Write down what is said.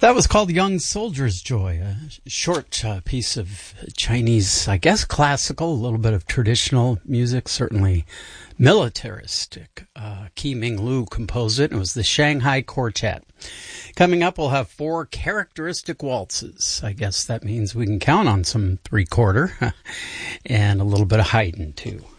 That was called Young Soldier's Joy, a short piece of Chinese, I guess, classical, a little bit of traditional music, certainly militaristic. Qi Ming Lu composed it. It was the Shanghai Quartet. Coming up, we'll have 4 characteristic waltzes. I guess that means we can count on some three-quarter and a little bit of Haydn, too.